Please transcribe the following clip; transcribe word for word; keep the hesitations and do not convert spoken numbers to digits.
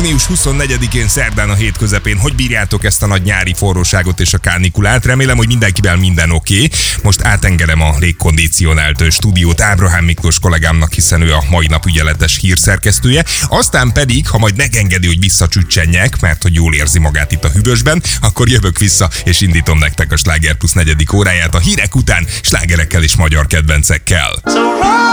június huszonnegyedikén szerdán a hét közepén. Hogy bírjátok ezt a nagy nyári forróságot és a kánikulát? Remélem, hogy mindenkivel minden oké. Okay. Most átengedem a légkondicionált stúdiót Ábrahám Miklós kollégámnak, hiszen ő a mai nap ügyeletes hírszerkesztője. Aztán pedig, ha majd megengedi, hogy visszacsüccsenjek, mert hogy jól érzi magát itt a hűvösben, akkor jövök vissza, és indítom nektek a Sláger Plusz negyedik óráját a hírek után, slágerekkel és magyar kedvencekkel.